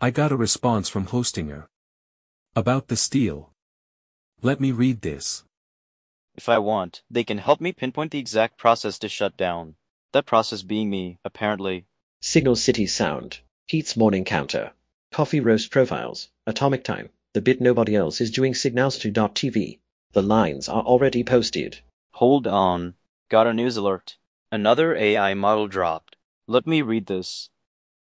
I got a response from Hostinger. About the steal. Let me read this. If I want, they can help me pinpoint the exact process to shut down. That process being me, apparently. Signal City Sound, Pete's Morning Counter, Coffee Roast Profiles, Atomic Time, the bit nobody else is doing Signals2.tv. The lines are already posted. Hold on. Got a news alert. Another AI model dropped. Let me read this.